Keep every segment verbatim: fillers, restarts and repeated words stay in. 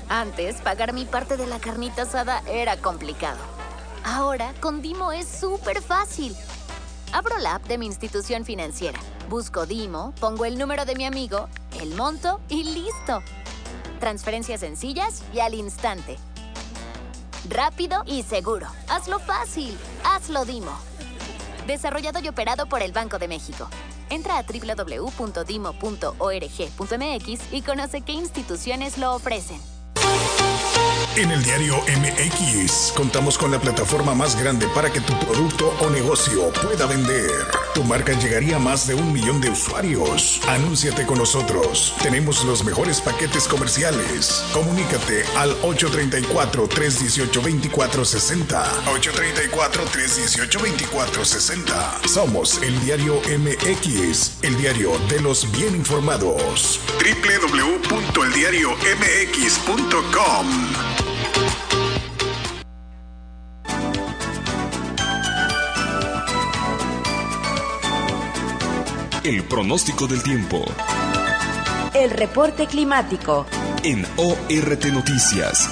Antes, pagar mi parte de la carnita asada era complicado. Ahora, con Dimo es súper fácil. Abro la app de mi institución financiera, busco Dimo, pongo el número de mi amigo, el monto y ¡listo! Transferencias sencillas y al instante. Rápido y seguro. Hazlo fácil. Hazlo Dimo. Desarrollado y operado por el Banco de México. Entra a doble u doble u doble u punto dimo punto org punto m x y conoce qué instituciones lo ofrecen. En el diario M X contamos con la plataforma más grande para que tu producto o negocio pueda vender. Tu marca llegaría a más de un millón de usuarios. Anúnciate con nosotros. Tenemos los mejores paquetes comerciales. Comunícate al ocho tres cuatro, tres uno ocho, dos cuatro seis cero. ocho tres cuatro, tres uno ocho, dos cuatro seis cero. Somos el diario M X, el diario de los bien informados. doble u doble u doble u punto el diario m x punto com. El pronóstico del tiempo. El reporte climático. En O R T Noticias.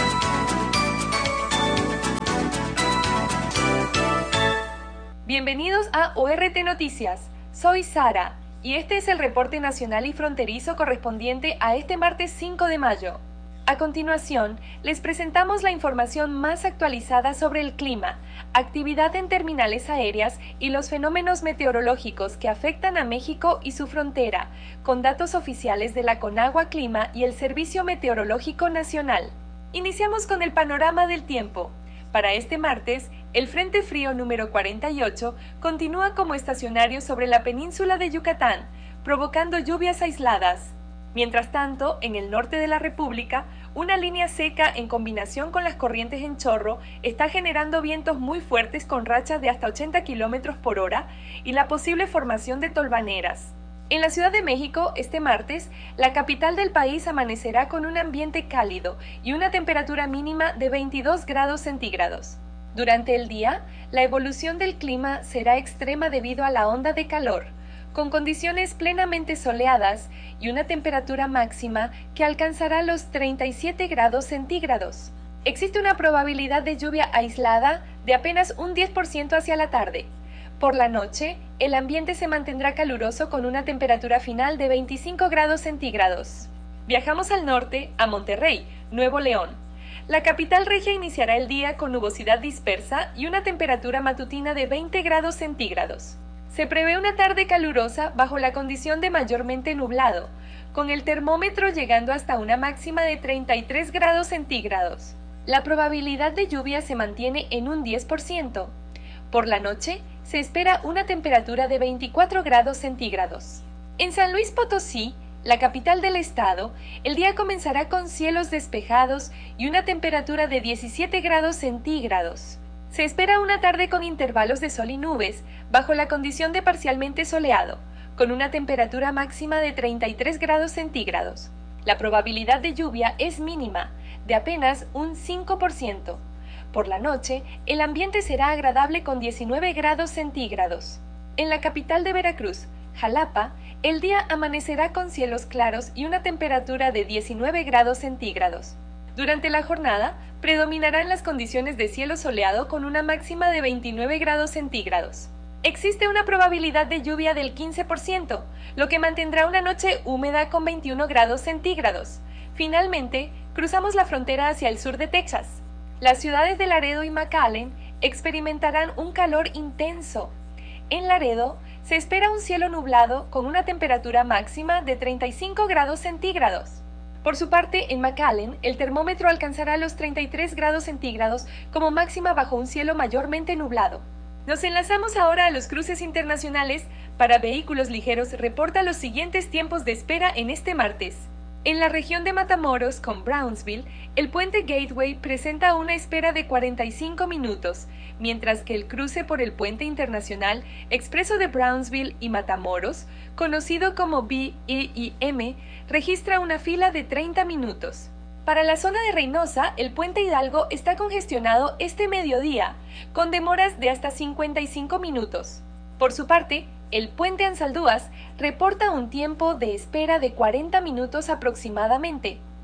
Bienvenidos a O R T Noticias. Soy Sara y este es el reporte nacional y fronterizo correspondiente a este martes cinco de mayo. A continuación, les presentamos la información más actualizada sobre el clima, actividad en terminales aéreas y los fenómenos meteorológicos que afectan a México y su frontera, con datos oficiales de la Conagua Clima y el Servicio Meteorológico Nacional. Iniciamos con el panorama del tiempo. Para este martes, el Frente Frío número cuarenta y ocho continúa como estacionario sobre la península de Yucatán, provocando lluvias aisladas. Mientras tanto, en el norte de la República, una línea seca en combinación con las corrientes en chorro está generando vientos muy fuertes con rachas de hasta ochenta kilómetros por hora y la posible formación de tolvaneras. En la Ciudad de México, este martes, la capital del país amanecerá con un ambiente cálido y una temperatura mínima de veintidós grados centígrados. Durante el día, la evolución del clima será extrema debido a la onda de calor, con condiciones plenamente soleadas y una temperatura máxima que alcanzará los treinta y siete grados centígrados. Existe una probabilidad de lluvia aislada de apenas un diez por ciento hacia la tarde. Por la noche, el ambiente se mantendrá caluroso con una temperatura final de veinticinco grados centígrados. Viajamos al norte, a Monterrey, Nuevo León. La capital regia iniciará el día con nubosidad dispersa y una temperatura matutina de veinte grados centígrados. Se prevé una tarde calurosa bajo la condición de mayormente nublado, con el termómetro llegando hasta una máxima de treinta y tres grados centígrados. La probabilidad de lluvia se mantiene en un diez por ciento. Por la noche, se espera una temperatura de veinticuatro grados centígrados. En San Luis Potosí, la capital del estado, el día comenzará con cielos despejados y una temperatura de diecisiete grados centígrados. Se espera una tarde con intervalos de sol y nubes, bajo la condición de parcialmente soleado, con una temperatura máxima de treinta y tres grados centígrados. La probabilidad de lluvia es mínima, de apenas un cinco por ciento. Por la noche, el ambiente será agradable con diecinueve grados centígrados. En la capital de Veracruz, Jalapa, el día amanecerá con cielos claros y una temperatura de diecinueve grados centígrados. Durante la jornada, predominarán las condiciones de cielo soleado con una máxima de veintinueve grados centígrados. Existe una probabilidad de lluvia del quince por ciento, lo que mantendrá una noche húmeda con veintiuno grados centígrados. Finalmente, cruzamos la frontera hacia el sur de Texas. Las ciudades de Laredo y McAllen experimentarán un calor intenso. En Laredo, se espera un cielo nublado con una temperatura máxima de treinta y cinco grados centígrados. Por su parte, en McAllen, el termómetro alcanzará los treinta y tres grados centígrados como máxima bajo un cielo mayormente nublado. Nos enlazamos ahora a los cruces internacionales. Para vehículos ligeros, reporta los siguientes tiempos de espera en este martes. En la región de Matamoros con Brownsville, el puente Gateway presenta una espera de cuarenta y cinco minutos, mientras que el cruce por el puente internacional expreso de Brownsville y Matamoros, conocido como B E I M, registra una fila de treinta minutos. Para la zona de Reynosa, el puente Hidalgo está congestionado este mediodía, con demoras de hasta cincuenta y cinco minutos. Por su parte, el puente Ansaldúas reporta un tiempo de espera de cuarenta minutos aproximadamente.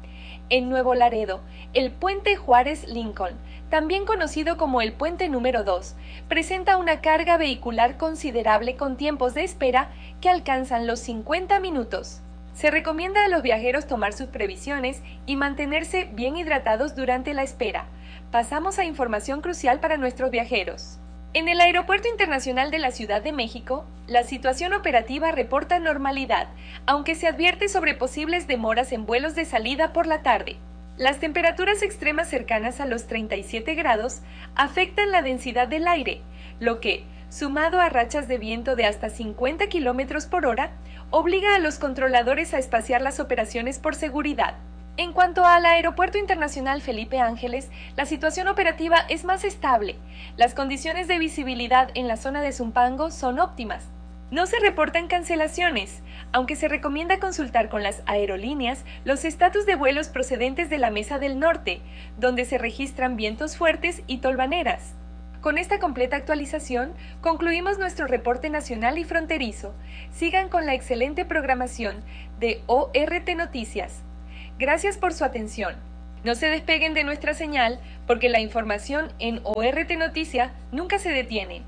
En Nuevo Laredo, el Puente Juárez-Lincoln, también conocido como el Puente número dos, presenta una carga vehicular considerable con tiempos de espera que alcanzan los cincuenta minutos. Se recomienda a los viajeros tomar sus previsiones y mantenerse bien hidratados durante la espera. Pasamos a información crucial para nuestros viajeros. En el Aeropuerto Internacional de la Ciudad de México, la situación operativa reporta normalidad, aunque se advierte sobre posibles demoras en vuelos de salida por la tarde. Las temperaturas extremas cercanas a los treinta y siete grados afectan la densidad del aire, lo que, sumado a rachas de viento de hasta cincuenta kilómetros por hora, obliga a los controladores a espaciar las operaciones por seguridad. En cuanto al Aeropuerto Internacional Felipe Ángeles, la situación operativa es más estable. Las condiciones de visibilidad en la zona de Zumpango son óptimas. No se reportan cancelaciones, aunque se recomienda consultar con las aerolíneas los estatus de vuelos procedentes de la Mesa del Norte, donde se registran vientos fuertes y tolvaneras. Con esta completa actualización, concluimos nuestro reporte nacional y fronterizo. Sigan con la excelente programación de O R T Noticias. Gracias por su atención. No se despeguen de nuestra señal, porque la información en O R T Noticias nunca se detiene.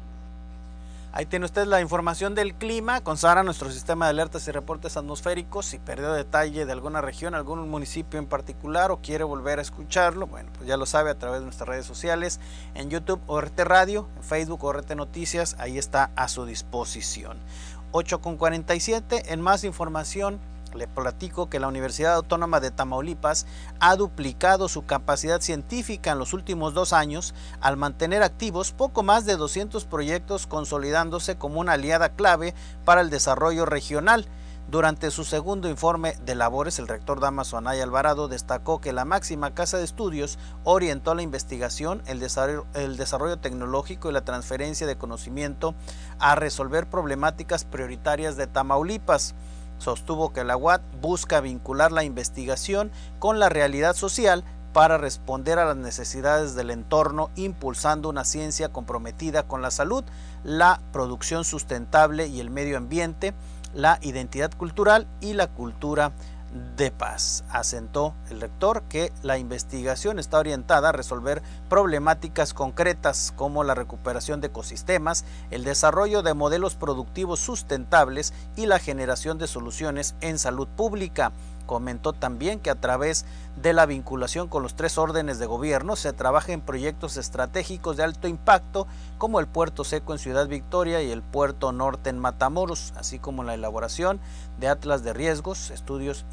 Ahí tiene usted la información del clima con Sara, nuestro sistema de alertas y reportes atmosféricos. Si perdió detalle de alguna región, algún municipio en particular o quiere volver a escucharlo, bueno, pues ya lo sabe a través de nuestras redes sociales, en YouTube O R T Radio, en Facebook O R T Noticias, ahí está a su disposición. ocho con cuarenta y siete, en más información, le platico que la Universidad Autónoma de Tamaulipas ha duplicado su capacidad científica en los últimos dos años al mantener activos poco más de doscientos proyectos, consolidándose como una aliada clave para el desarrollo regional. Durante su segundo informe de labores, el rector Dámaso Anaya Alvarado destacó que la máxima casa de estudios orientó la investigación, el desarrollo, el desarrollo tecnológico y la transferencia de conocimiento a resolver problemáticas prioritarias de Tamaulipas. Sostuvo que la U A T busca vincular la investigación con la realidad social para responder a las necesidades del entorno, impulsando una ciencia comprometida con la salud, la producción sustentable y el medio ambiente, la identidad cultural y la cultura de paz. Asentó el rector que la investigación está orientada a resolver problemáticas concretas como la recuperación de ecosistemas, el desarrollo de modelos productivos sustentables y la generación de soluciones en salud pública. Comentó también que a través de la vinculación con los tres órdenes de gobierno se trabaja en proyectos estratégicos de alto impacto como el Puerto Seco en Ciudad Victoria y el Puerto Norte en Matamoros, así como la elaboración de atlas de riesgos, estudios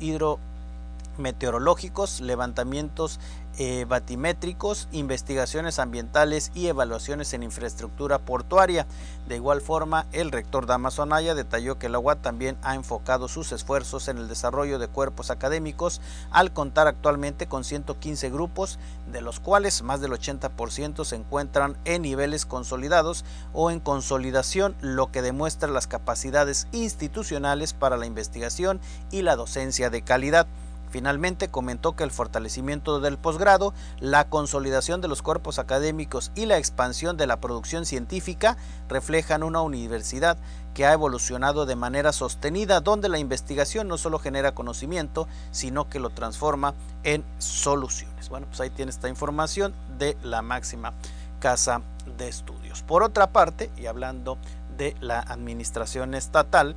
hidrometeorológicos, levantamientos eh, batimétricos, investigaciones ambientales y evaluaciones en infraestructura portuaria. De igual forma, el rector Dámaso Anaya detalló que la U A T también ha enfocado sus esfuerzos en el desarrollo de cuerpos académicos al contar actualmente con ciento quince grupos, de los cuales más del ochenta por ciento se encuentran en niveles consolidados o en consolidación, lo que demuestra las capacidades institucionales para la investigación y la docencia de calidad. Finalmente comentó que el fortalecimiento del posgrado, la consolidación de los cuerpos académicos y la expansión de la producción científica reflejan una universidad que ha evolucionado de manera sostenida, donde la investigación no solo genera conocimiento, sino que lo transforma en soluciones. Bueno, pues ahí tiene esta información de la máxima casa de estudios. Por otra parte, y hablando de la administración estatal,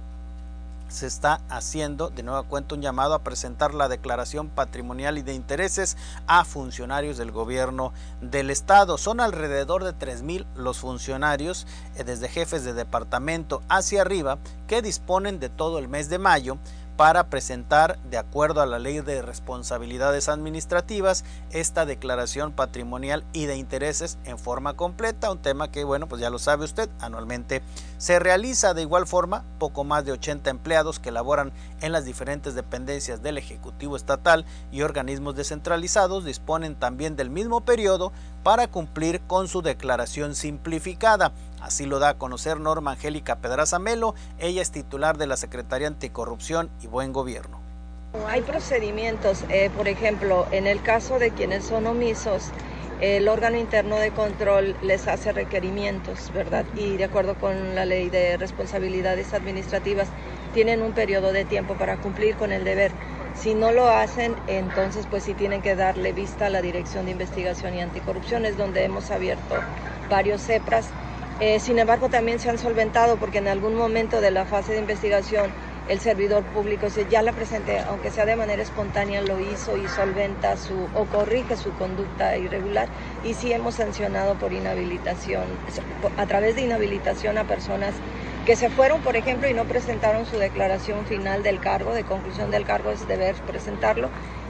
se está haciendo de nueva cuenta un llamado a presentar la declaración patrimonial y de intereses a funcionarios del gobierno del estado. Son alrededor de tres mil los funcionarios, eh, desde jefes de departamento hacia arriba, que disponen de todo el mes de mayo para presentar, de acuerdo a la ley de responsabilidades administrativas, esta declaración patrimonial y de intereses en forma completa, un tema que, bueno, pues ya lo sabe usted, anualmente se realiza. De igual forma, poco más de ochenta empleados que laboran en las diferentes dependencias del Ejecutivo Estatal y organismos descentralizados disponen también del mismo periodo para cumplir con su declaración simplificada. Así lo da a conocer Norma Angélica Pedraza Melo, ella es titular de la Secretaría Anticorrupción y Buen Gobierno. Hay procedimientos, eh, por ejemplo, en el caso de quienes son omisos, el órgano interno de control les hace requerimientos, ¿verdad? Y de acuerdo con la ley de responsabilidades administrativas, tienen un periodo de tiempo para cumplir con el deber. Si no lo hacen, entonces pues sí tienen que darle vista a la Dirección de Investigación y Anticorrupción, es donde hemos abierto varios C E P R As. Eh, sin embargo, también se han solventado porque en algún momento de la fase de investigación el servidor público dice, ya la presenté, aunque sea de manera espontánea, lo hizo y solventa su o corrige su conducta irregular, y sí hemos sancionado por inhabilitación, a través de inhabilitación a personas que se fueron, por ejemplo, y no presentaron su declaración final del cargo, de conclusión del cargo, es deber presentarlo.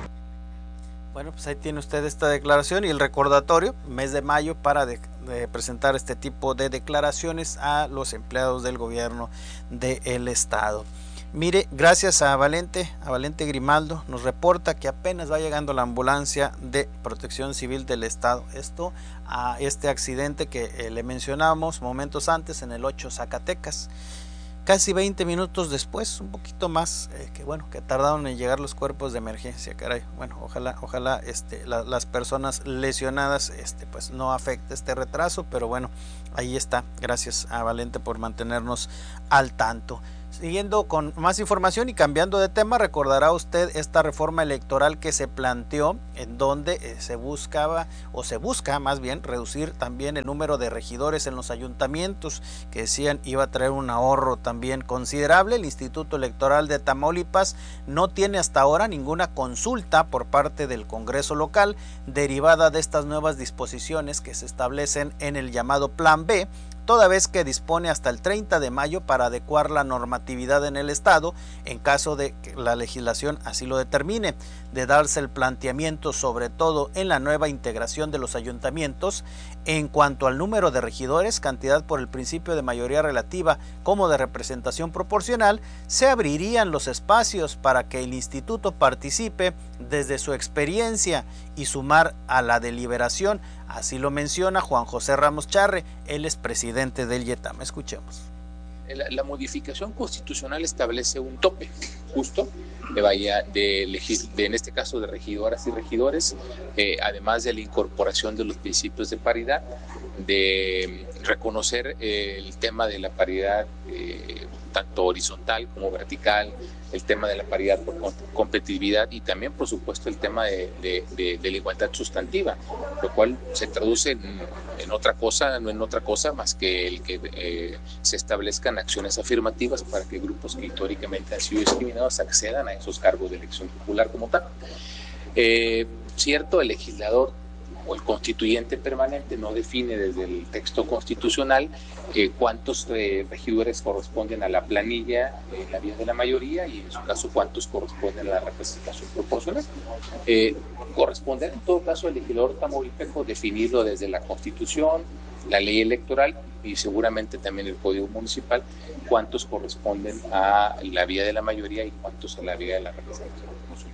Bueno, pues ahí tiene usted esta declaración y el recordatorio, mes de mayo, para de, de presentar este tipo de declaraciones a los empleados del gobierno del estado. Mire, gracias a Valente, a Valente Grimaldo, nos reporta que apenas va llegando la ambulancia de Protección Civil del estado. Esto a este accidente que eh, le mencionábamos momentos antes en el ocho Zacatecas. Casi veinte minutos después, un poquito más, eh, que bueno, que tardaron en llegar los cuerpos de emergencia, caray. Bueno, ojalá, ojalá este, la, las personas lesionadas, este, pues no afecte este retraso, pero bueno, ahí está. Gracias a Valente por mantenernos al tanto. Siguiendo con más información y cambiando de tema, recordará usted esta reforma electoral que se planteó, en donde eh, se buscaba, o se busca más bien, reducir también el número de regidores en los ayuntamientos, que decían iba a traer un ahorro también considerable. El Instituto Electoral de Tamaulipas no tiene hasta ahora ninguna consulta por parte del Congreso local derivada de estas nuevas disposiciones que se establecen en el llamado Plan B, toda vez que dispone hasta el treinta de mayo para adecuar la normatividad en el estado, en caso de que la legislación así lo determine, de darse el planteamiento sobre todo en la nueva integración de los ayuntamientos en cuanto al número de regidores, cantidad por el principio de mayoría relativa como de representación proporcional. Se abrirían los espacios para que el instituto participe desde su experiencia y sumar a la deliberación. Así lo menciona Juan José Ramos Charre, él es presidente del YETAM. Escuchemos. La, la modificación constitucional establece un tope justo de, vaya, de, de en este caso de regidoras y regidores, eh, además de la incorporación de los principios de paridad, de reconocer eh, el tema de la paridad eh, tanto horizontal como vertical, el tema de la paridad por competitividad y también, por supuesto, el tema de, de, de, de la igualdad sustantiva, lo cual se traduce en, en otra cosa, no en otra cosa más que el que eh, se establezcan acciones afirmativas para que grupos que históricamente han sido discriminados accedan a esos cargos de elección popular como tal. Eh, cierto, el legislador o el constituyente permanente no define desde el texto constitucional eh, cuántos eh, regidores corresponden a la planilla en eh, la vía de la mayoría y en su caso cuántos corresponden a la representación proporcional. Eh, corresponde en todo caso al legislador tamaulipeco definirlo desde la Constitución, la ley electoral y seguramente también el Código Municipal, cuántos corresponden a la vía de la mayoría y cuántos a la vía de la representación proporcional.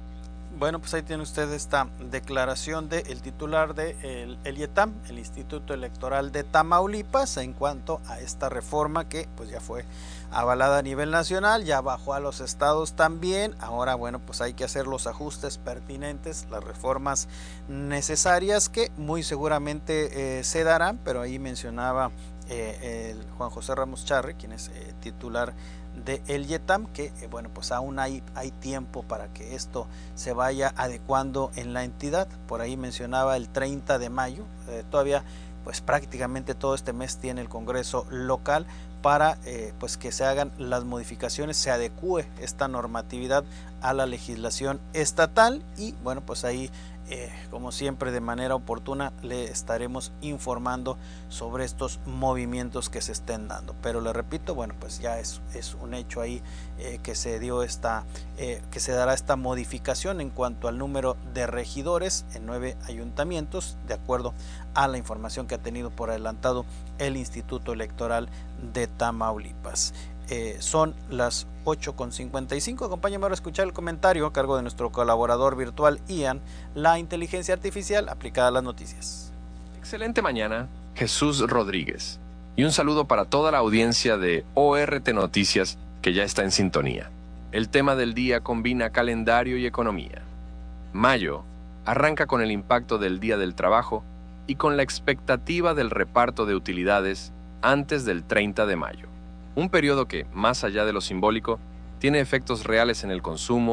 Bueno, pues ahí tiene usted esta declaración del titular del de el YETAM, el Instituto Electoral de Tamaulipas, en cuanto a esta reforma que pues ya fue avalada a nivel nacional, ya bajó a los estados también. Ahora, bueno, pues hay que hacer los ajustes pertinentes, las reformas necesarias que muy seguramente eh, se darán, pero ahí mencionaba eh, el Juan José Ramos Charre, quien es eh, titular de el YETAM, que eh, bueno, pues aún hay, hay tiempo para que esto se vaya adecuando en la entidad. Por ahí mencionaba el treinta de mayo, eh, todavía pues prácticamente todo este mes tiene el Congreso local para eh, pues que se hagan las modificaciones, se adecúe esta normatividad a la legislación estatal y bueno, pues ahí Eh, como siempre de manera oportuna le estaremos informando sobre estos movimientos que se estén dando, pero le repito, bueno, pues ya es, es un hecho ahí eh, que se dio esta eh, que se dará esta modificación en cuanto al número de regidores en nueve ayuntamientos, de acuerdo a la información que ha tenido por adelantado el Instituto Electoral de Tamaulipas. Eh, son las ocho con cincuenta y cinco. Acompáñame ahora a escuchar el comentario a cargo de nuestro colaborador virtual Ian, la inteligencia artificial aplicada a las noticias. Excelente mañana, Jesús Rodríguez. Y un saludo para toda la audiencia de O R T Noticias que ya está en sintonía. El tema del día combina calendario y economía. Mayo arranca con el impacto del Día del Trabajo y con la expectativa del reparto de utilidades antes del treinta de mayo. Un periodo que, más allá de lo simbólico, tiene efectos reales en el consumo,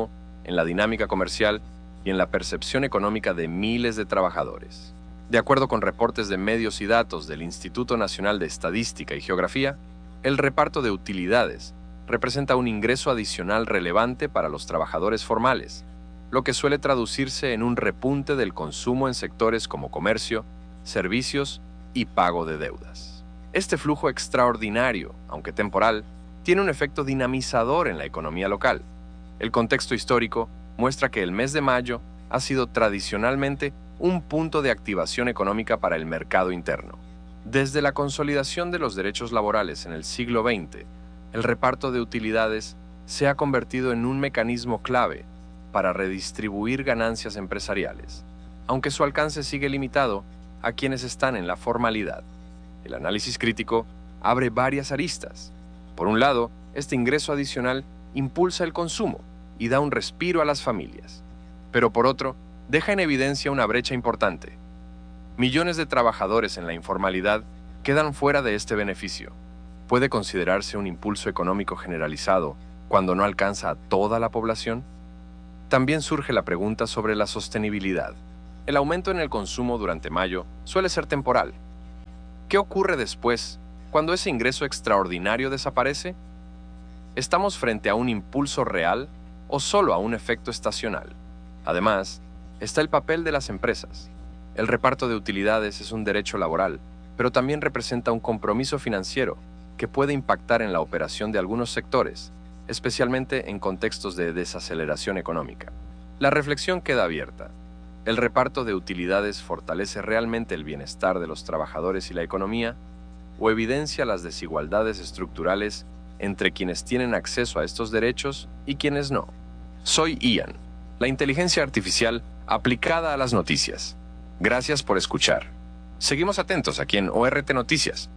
en la dinámica comercial y en la percepción económica de miles de trabajadores. De acuerdo con reportes de medios y datos del Instituto Nacional de Estadística y Geografía, el reparto de utilidades representa un ingreso adicional relevante para los trabajadores formales, lo que suele traducirse en un repunte del consumo en sectores como comercio, servicios y pago de deudas. Este flujo extraordinario, aunque temporal, tiene un efecto dinamizador en la economía local. El contexto histórico muestra que el mes de mayo ha sido tradicionalmente un punto de activación económica para el mercado interno. Desde la consolidación de los derechos laborales en el siglo veinte, el reparto de utilidades se ha convertido en un mecanismo clave para redistribuir ganancias empresariales, aunque su alcance sigue limitado a quienes están en la formalidad. El análisis crítico abre varias aristas. Por un lado, este ingreso adicional impulsa el consumo y da un respiro a las familias. Pero por otro, deja en evidencia una brecha importante. Millones de trabajadores en la informalidad quedan fuera de este beneficio. ¿Puede considerarse un impulso económico generalizado cuando no alcanza a toda la población? También surge la pregunta sobre la sostenibilidad. El aumento en el consumo durante mayo suele ser temporal. ¿Qué ocurre después, cuando ese ingreso extraordinario desaparece? ¿Estamos frente a un impulso real o solo a un efecto estacional? Además, está el papel de las empresas. El reparto de utilidades es un derecho laboral, pero también representa un compromiso financiero que puede impactar en la operación de algunos sectores, especialmente en contextos de desaceleración económica. La reflexión queda abierta. ¿El reparto de utilidades fortalece realmente el bienestar de los trabajadores y la economía, o evidencia las desigualdades estructurales entre quienes tienen acceso a estos derechos y quienes no? Soy Ian, la inteligencia artificial aplicada a las noticias. Gracias por escuchar. Seguimos atentos aquí en O R T Noticias.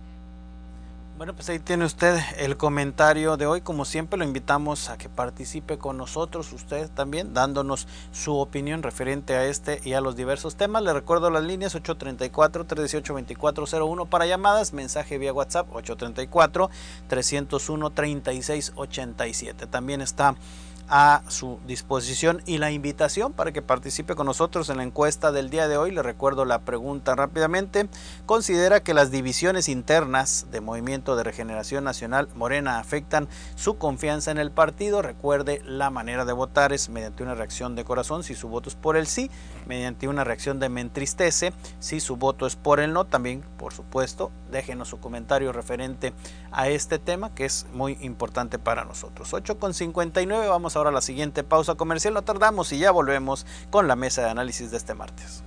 Bueno, pues ahí tiene usted el comentario de hoy. Como siempre, lo invitamos a que participe con nosotros, usted también, dándonos su opinión referente a este y a los diversos temas. Le recuerdo las líneas ocho tres cuatro, tres uno ocho, dos cuatro cero uno para llamadas, mensaje vía WhatsApp ocho tres cuatro, tres cero uno, tres seis ocho siete. También está a su disposición y la invitación para que participe con nosotros en la encuesta del día de hoy. Le recuerdo la pregunta rápidamente. ¿Considera que las divisiones internas de Movimiento de Regeneración Nacional Morena afectan su confianza en el partido? Recuerde, la manera de votar es mediante una reacción de corazón si su voto es por el sí, mediante una reacción de me entristece si su voto es por el no. También, por supuesto, déjenos su comentario referente a este tema que es muy importante para nosotros. ocho con cincuenta y nueve, vamos ahora a la siguiente pausa comercial, no tardamos y ya volvemos con la mesa de análisis de este martes.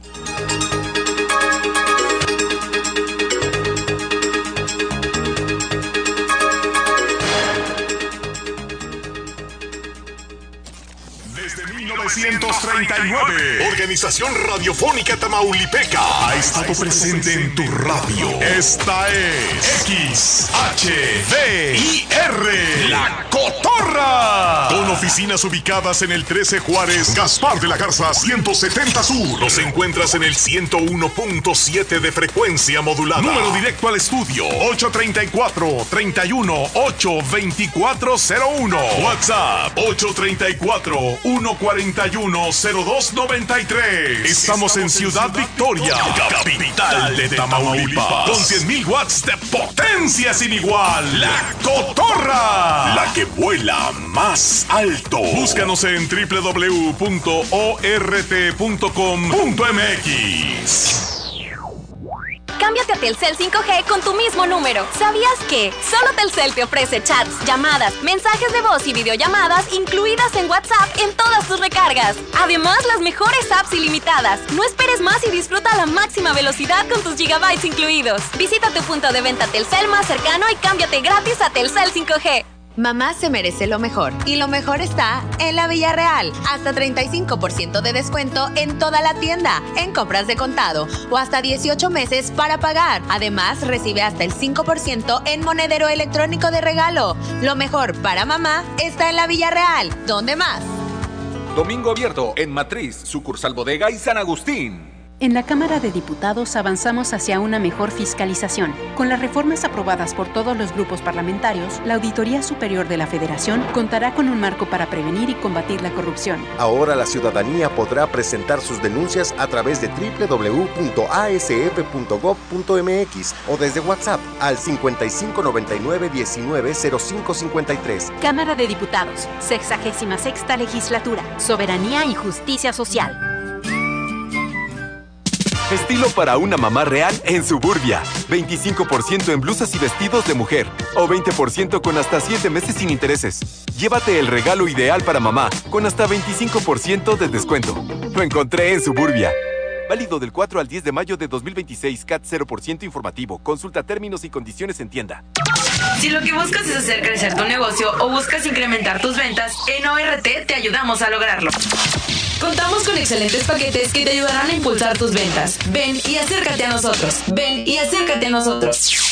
mil novecientos treinta y nueve, Organización Radiofónica Tamaulipeca ha estado presente en tu radio. Esta es X H D I R, La Cotorra. Con oficinas ubicadas en el trece Juárez, Gaspar de la Garza ciento setenta Sur. Nos encuentras en el ciento uno punto siete de frecuencia modulada. Número directo al estudio ocho tres cuatro, tres uno ocho, dos cuatro cero uno. WhatsApp ocho tres cuatro, uno cuatro uno, cero dos nueve tres. Estamos en Ciudad Victoria, capital de Tamaulipas, con cien mil watts de potencia sin igual. La Cotorra, la que vuela más alto. Búscanos en doble u doble u doble u punto o r t punto com punto m x. Cámbiate a Telcel cinco G con tu mismo número. ¿Sabías que solo Telcel te ofrece chats, llamadas, mensajes de voz y videollamadas incluidas en WhatsApp en todas tus recargas? Además, las mejores apps ilimitadas. No esperes más y disfruta la máxima velocidad con tus gigabytes incluidos. Visita tu punto de venta Telcel más cercano y cámbiate gratis a Telcel cinco G. Mamá se merece lo mejor, y lo mejor está en la Villarreal. Hasta treinta y cinco por ciento de descuento en toda la tienda, en compras de contado, o hasta dieciocho meses para pagar. Además, recibe hasta el cinco por ciento en monedero electrónico de regalo. Lo mejor para mamá está en la Villarreal. ¿Dónde más? Domingo abierto en Matriz, Sucursal Bodega y San Agustín. En la Cámara de Diputados avanzamos hacia una mejor fiscalización. Con las reformas aprobadas por todos los grupos parlamentarios, la Auditoría Superior de la Federación contará con un marco para prevenir y combatir la corrupción. Ahora la ciudadanía podrá presentar sus denuncias a través de doble u doble u doble u punto a s f punto gob punto m x o desde WhatsApp al cincuenta y cinco noventa y nueve diecinueve cero cinco cincuenta y tres. Cámara de Diputados, sexagésima sexta Legislatura, Soberanía y Justicia Social. Estilo para una mamá real en Suburbia. veinticinco por ciento en blusas y vestidos de mujer. O veinte por ciento con hasta siete meses sin intereses. Llévate el regalo ideal para mamá con hasta veinticinco por ciento de descuento. Lo encontré en Suburbia. Válido del cuatro al diez de mayo de dos mil veintiséis. C A T cero por ciento informativo. Consulta términos y condiciones en tienda. Si lo que buscas es hacer crecer tu negocio o buscas incrementar tus ventas, en O R T te ayudamos a lograrlo. Contamos con excelentes paquetes que te ayudarán a impulsar tus ventas. Ven y acércate a nosotros. Ven y acércate a nosotros.